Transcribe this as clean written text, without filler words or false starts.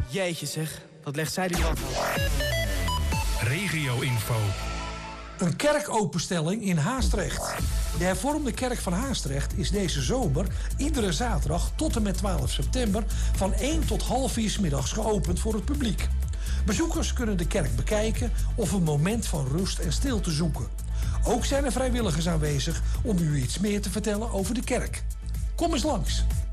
Jeetje zeg, wat legt zij die brand aan? Regio-info. Een kerkopenstelling in Haastrecht. De hervormde kerk van Haastrecht is deze zomer iedere zaterdag tot en met 12 september van 1 tot half 4 's middags geopend voor het publiek. Bezoekers kunnen de kerk bekijken of een moment van rust en stilte zoeken. Ook zijn er vrijwilligers aanwezig om u iets meer te vertellen over de kerk. Kom eens langs.